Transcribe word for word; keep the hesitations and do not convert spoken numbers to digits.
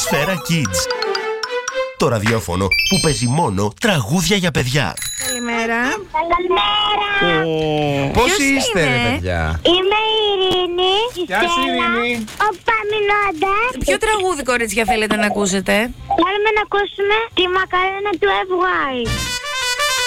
Σφαίρα Kids. Το ραδιόφωνο που παίζει μόνο τραγούδια για παιδιά. Καλημέρα. Καλημέρα. Πώς Ποιος είστε, είναι? ρε παιδιά? Είμαι η Ειρήνη. Γεια σου, Ειρήνη. Ο Παμινώντας. Ποιο τραγούδι, κορίτσια, θέλετε να ακούσετε? Θέλουμε να ακούσουμε τη Μακαρένα του F Y.